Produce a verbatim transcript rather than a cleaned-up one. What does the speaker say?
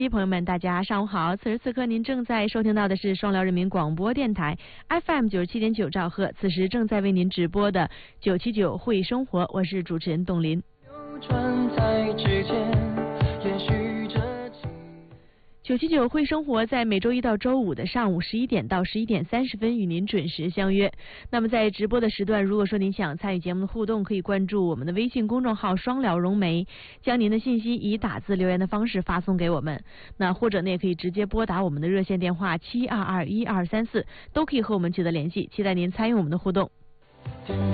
朋友们，大家上午好！此时此刻，您正在收听到的是双辽人民广播电台 F M 九十七点九兆赫，此时正在为您直播的九七九会生活，我是主持人董林。九七九会生活在每周一到周五的上午十一点到十一点三十分与您准时相约。那么在直播的时段，如果说您想参与节目的互动，可以关注我们的微信公众号双辽融媒，将您的信息以打字留言的方式发送给我们。那或者呢，也可以直接拨打我们的热线电话七二二一二三四，都可以和我们取得联系。期待您参与我们的互动。